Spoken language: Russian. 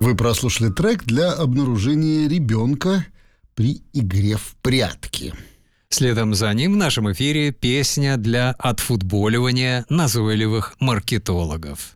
Вы прослушали трек для обнаружения ребенка при игре в прятки. Следом за ним в нашем эфире песня для отфутболивания назойливых маркетологов.